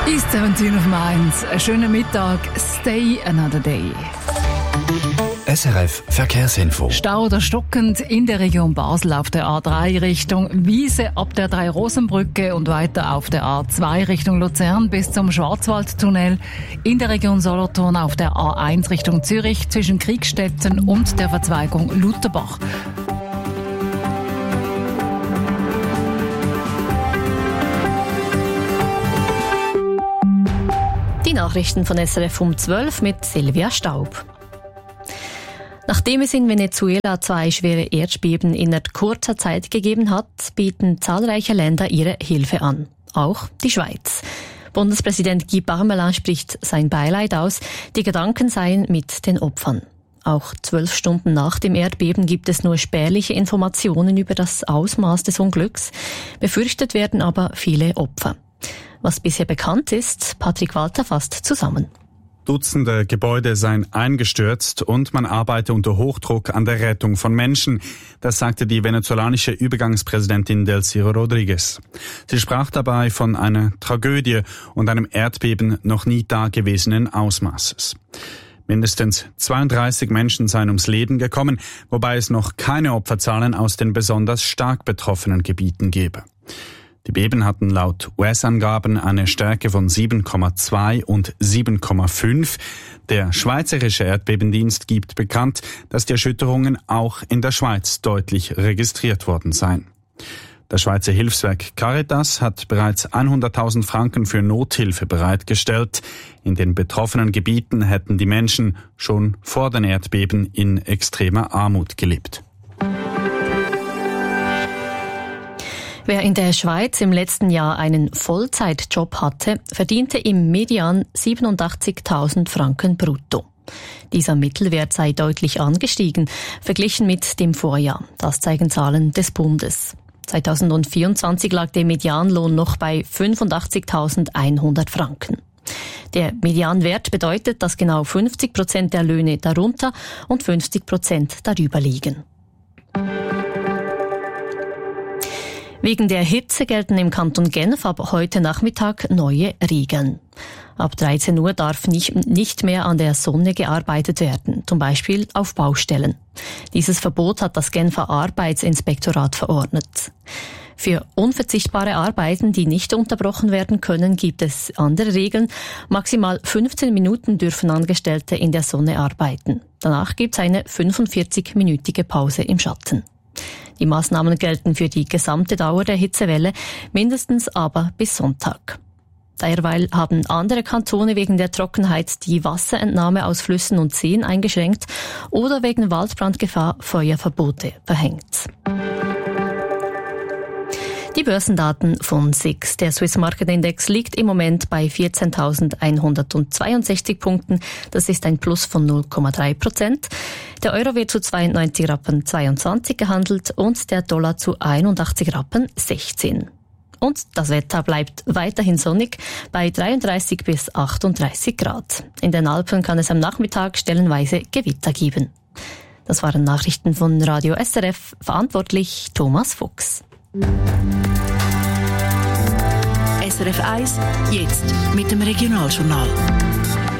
Ist 17 auf Mainz. Einen schönen Mittag. Stay another day. SRF Verkehrsinfo. Stau oder stockend in der Region Basel auf der A3 Richtung Wiese ab der Drei-Rosen-Brücke und weiter auf der A2 Richtung Luzern bis zum Schwarzwaldtunnel. In der Region Solothurn auf der A1 Richtung Zürich zwischen Kriegstetten und der Verzweigung Lutherbach. Die Nachrichten von SRF um 12 mit Silvia Staub. Nachdem es in Venezuela 2 schwere Erdbeben innerhalb kurzer Zeit gegeben hat, bieten zahlreiche Länder ihre Hilfe an. Auch die Schweiz. Bundespräsident Guy Parmelin spricht sein Beileid aus. Die Gedanken seien mit den Opfern. Auch 12 Stunden nach dem Erdbeben gibt es nur spärliche Informationen über das Ausmaß des Unglücks. Befürchtet werden aber viele Opfer. Was bisher bekannt ist, Patrick Walter fasst zusammen. Dutzende Gebäude seien eingestürzt und man arbeite unter Hochdruck an der Rettung von Menschen. Das sagte die venezolanische Übergangspräsidentin Delcy Rodriguez. Sie sprach dabei von einer Tragödie und einem Erdbeben noch nie dagewesenen Ausmaßes. Mindestens 32 Menschen seien ums Leben gekommen, wobei es noch keine Opferzahlen aus den besonders stark betroffenen Gebieten gebe. Die Beben hatten laut US-Angaben eine Stärke von 7,2 und 7,5. Der Schweizerische Erdbebendienst gibt bekannt, dass die Erschütterungen auch in der Schweiz deutlich registriert worden seien. Das Schweizer Hilfswerk Caritas hat bereits 100.000 Franken für Nothilfe bereitgestellt. In den betroffenen Gebieten hätten die Menschen schon vor den Erdbeben in extremer Armut gelebt. Wer in der Schweiz im letzten Jahr einen Vollzeitjob hatte, verdiente im Median 87.000 Franken brutto. Dieser Mittelwert sei deutlich angestiegen, verglichen mit dem Vorjahr. Das zeigen Zahlen des Bundes. 2024 lag der Medianlohn noch bei 85.100 Franken. Der Medianwert bedeutet, dass genau 50% der Löhne darunter und 50% darüber liegen. Wegen der Hitze gelten im Kanton Genf ab heute Nachmittag neue Regeln. Ab 13 Uhr darf nicht mehr an der Sonne gearbeitet werden, zum Beispiel auf Baustellen. Dieses Verbot hat das Genfer Arbeitsinspektorat verordnet. Für unverzichtbare Arbeiten, die nicht unterbrochen werden können, gibt es andere Regeln. Maximal 15 Minuten dürfen Angestellte in der Sonne arbeiten. Danach gibt es eine 45-minütige Pause im Schatten. Die Maßnahmen gelten für die gesamte Dauer der Hitzewelle, mindestens aber bis Sonntag. Derweil haben andere Kantone wegen der Trockenheit die Wasserentnahme aus Flüssen und Seen eingeschränkt oder wegen Waldbrandgefahr Feuerverbote verhängt. Die Börsendaten von SIX. Der Swiss Market Index liegt im Moment bei 14.162 Punkten. Das ist ein Plus von 0,3%. Der Euro wird zu 92 Rappen 22 gehandelt und der Dollar zu 81 Rappen 16. Und das Wetter bleibt weiterhin sonnig bei 33 bis 38 Grad. In den Alpen kann es am Nachmittag stellenweise Gewitter geben. Das waren Nachrichten von Radio SRF. Verantwortlich Thomas Fuchs. SRF 1, jetzt mit dem Regionaljournal.